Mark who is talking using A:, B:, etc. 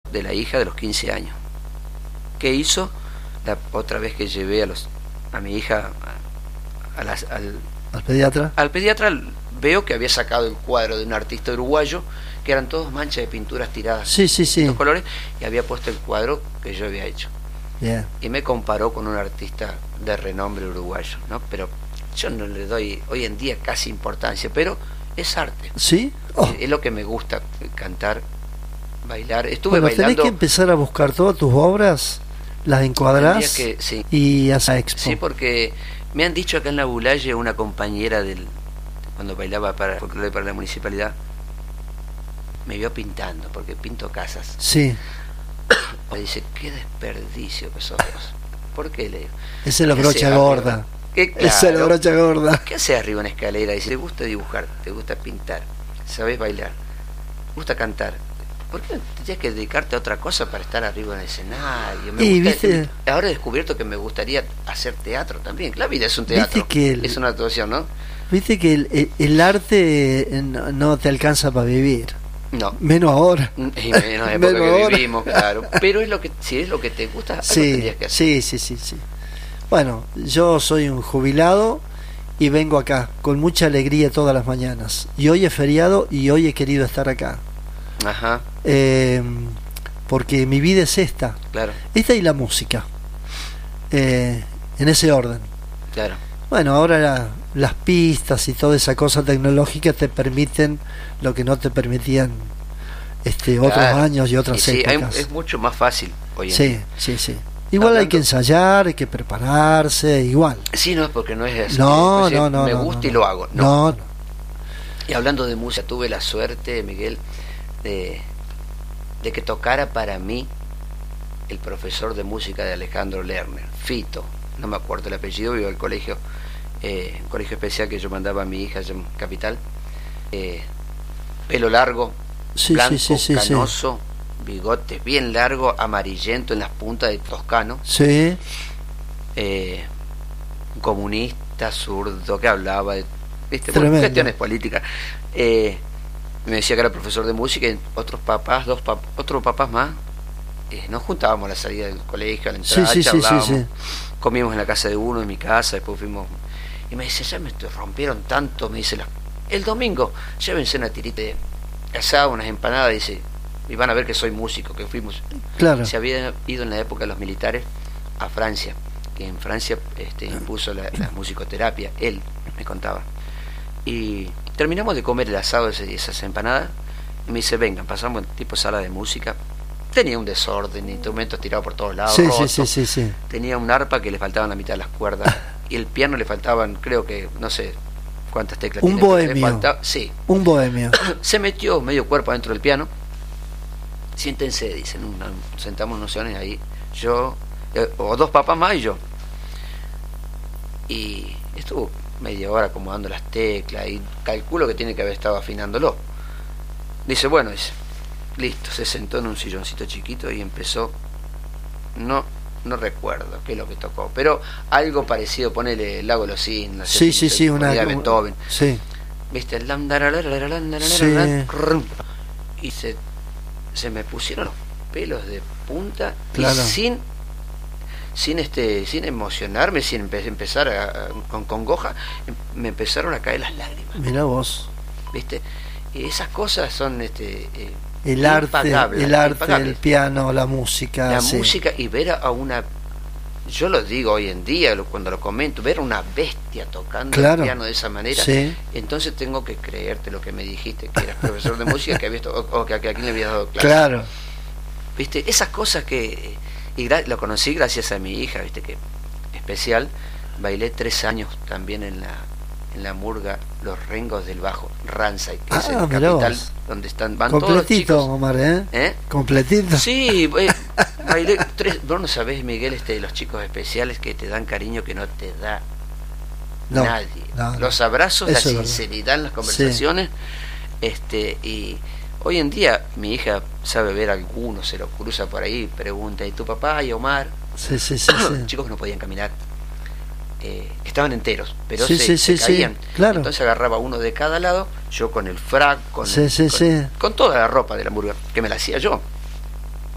A: de la hija de los 15 años. ¿Qué hizo? La otra vez que llevé a mi hija
B: ¿Al pediatra?
A: Al pediatra, veo que había sacado el cuadro de un artista uruguayo, que eran todos manchas de pinturas tiradas,
B: Sí.
A: dos colores, y había puesto el cuadro que yo había hecho.
B: Bien.
A: Y me comparó con un artista de renombre uruguayo, ¿no? Pero yo no le doy hoy en día casi importancia, pero es arte.
B: ¿Sí? Oh.
A: Es lo que me gusta, cantar, bailar. Estuve
B: Bueno,
A: bailando.
B: tenés que empezar a buscar todas tus obras, las encuadrás
A: Sí.
B: y haces expo.
A: Sí, porque me han dicho acá en la Bulaye, una compañera cuando bailaba para la municipalidad, me vio pintando, porque pinto casas.
B: Sí.
A: Me dice, qué desperdicio que sos vos. ¿Por qué? Le digo,
B: Esa es la
A: ¿qué
B: brocha
A: haces
B: gorda.
A: arriba? Claro,
B: Esa es la brocha gorda.
A: ¿qué haces arriba en una escalera? Dice, ¿te gusta dibujar? ¿Te gusta pintar? ¿Sabés bailar? ¿Te gusta cantar? ¿Por qué no tendrías que dedicarte a otra cosa para estar arriba en el escenario? Ahora he descubierto que me gustaría hacer teatro también. La vida es un teatro, es una actuación, ¿no?
B: Viste que el arte no te alcanza para vivir.
A: No.
B: Menos ahora.
A: Y menos en la época que vivimos, claro. Pero si es lo que te gusta, algo tendrías que hacer.
B: Sí. Bueno, yo soy un jubilado y vengo acá con mucha alegría todas las mañanas. Y hoy es feriado y hoy he querido estar acá.
A: Ajá.
B: Porque mi vida es esta.
A: Claro.
B: Esta y la música. En ese orden.
A: Claro.
B: Bueno, ahora las pistas y toda esa cosa tecnológica te permiten lo que no te permitían otros años y otras épocas.
A: Es mucho más fácil hoy en día.
B: Sí. Igual hay que ensayar, hay que prepararse, igual.
A: Sí, no, porque no es así.
B: No.
A: Me gusta y lo hago.
B: No.
A: Y hablando de música, tuve la suerte, Miguel, de que tocara para mí el profesor de música de Alejandro Lerner, Fito, no me acuerdo el apellido, vivo al colegio, un colegio especial que yo mandaba a mi hija en Capital, pelo largo, blanco, canoso, bigotes bien largo, amarillento en las puntas de toscano,
B: sí,
A: comunista, zurdo, que hablaba de cuestiones políticas. Me decía que era profesor de música, y otros papás más, nos juntábamos a la salida del colegio, a la entrada, charlábamos, comíamos en la casa de uno, en mi casa, después fuimos, y me dice, ya me rompieron tanto, me dice, el domingo, llévense una tirita de asado, unas empanadas, dice, y van a ver que soy músico, que fuimos.
B: Claro.
A: Se había ido en la época de los militares a Francia, que en Francia impuso la musicoterapia, él me contaba. Y terminamos de comer el asado, esas empanadas, y me dice, vengan, pasamos en tipo sala de música. Tenía un desorden, instrumentos tirados por todos lados,
B: sí.
A: Tenía un arpa que le faltaban la mitad de las cuerdas, y el piano le faltaban, creo que, no sé cuántas teclas.
B: Un bohemio.
A: Sí.
B: Un bohemio.
A: Se metió medio cuerpo adentro del piano. Siéntense, dicen, sentamos unos sillones ahí, yo, o dos papás más y yo. Y estuvo media hora acomodando las teclas y calculo que tiene que haber estado afinándolo. Dice, bueno, listo, se sentó en un silloncito chiquito y empezó, no recuerdo qué es lo que tocó, pero algo parecido, ponele el Lago de los Cisnes,
B: sí, una
A: de Beethoven.
B: Sí.
A: ¿Viste? Y se me pusieron los pelos de punta,
B: claro.
A: Y sin emocionarme, sin empezar con congoja, me empezaron a caer las lágrimas.
B: Mirá vos.
A: ¿Viste? Y esas cosas son
B: el arte, el piano, la música.
A: Música, y ver a una, yo lo digo hoy en día, cuando lo comento, ver a una bestia tocando el piano de esa manera, entonces tengo que creerte lo que me dijiste, que eras profesor de música, que habías o que a quien le habías dado clase.
B: Claro.
A: ¿Viste? Esas cosas que... Y lo conocí gracias a mi hija, ¿viste? Que especial. Bailé 3 años también en la murga Los Rengos del Bajo, Ransay, que es el capital donde van todos los chicos.
B: Omar, ¿eh? Completito.
A: Sí, bailé 3. Vos no sabés, Miguel, los chicos especiales que te dan cariño que no te da nadie. No. Los abrazos, la sinceridad en las conversaciones, y hoy en día mi hija sabe ver a algunos, se los cruza por ahí, pregunta, ¿y tu papá y Omar?
B: Sí.
A: Chicos que no podían caminar, estaban enteros, pero
B: se
A: caían.
B: Claro.
A: Entonces agarraba uno de cada lado, yo con el frac, con toda la ropa de la hamburguesa, que me la hacía yo.